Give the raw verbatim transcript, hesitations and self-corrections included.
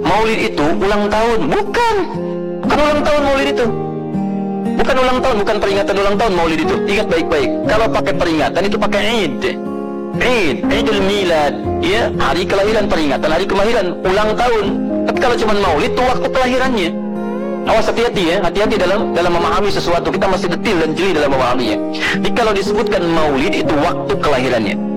Maulid itu ulang tahun. Bukan. Bukan ulang tahun Maulid itu. Bukan ulang tahun, bukan peringatan ulang tahun Maulid itu. Ingat baik-baik. Kalau pakai peringatan itu pakai Eid. Eid, Idul Milad, ya, hari kelahiran, peringatan hari kelahiran, ulang tahun. Tapi kalau cuma Maulid itu waktu kelahirannya. Awas, hati-hati ya, hati-hati dalam dalam memahami sesuatu. Kita masih detil dan jeli dalam memahaminya. Jadi kalau disebutkan Maulid itu waktu kelahirannya.